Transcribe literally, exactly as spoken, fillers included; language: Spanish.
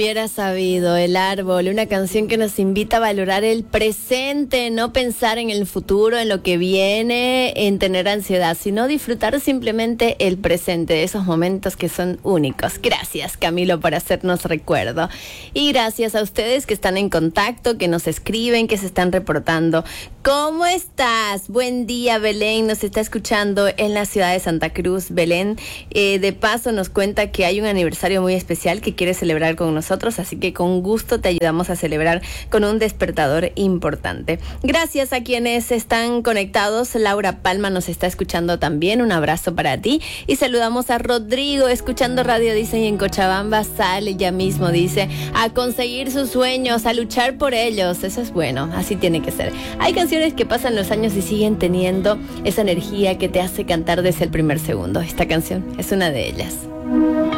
hubiera sabido, El Árbol, una canción que nos invita a valorar el presente, no pensar en el futuro, en lo que viene, en tener ansiedad, sino disfrutar simplemente el presente, de esos momentos que son únicos. Gracias, Camilo, por hacernos recuerdo. Y gracias a ustedes que están en contacto, que nos escriben, que se están reportando. ¿Cómo estás? Buen día, Belén, nos está escuchando en la ciudad de Santa Cruz. Belén, eh, de paso nos cuenta que hay un aniversario muy especial que quiere celebrar con nosotros, así que con gusto te ayudamos a celebrar con un despertador importante. Gracias a quienes están conectados. Laura Palma nos está escuchando también, un abrazo para ti. Y saludamos a Rodrigo, escuchando Radio Disney en Cochabamba. Sale ya mismo, dice, a conseguir sus sueños, a luchar por ellos. Eso es bueno, así tiene que ser. Hay canciones que pasan los años y siguen teniendo esa energía que te hace cantar desde el primer segundo. Esta canción es una de ellas.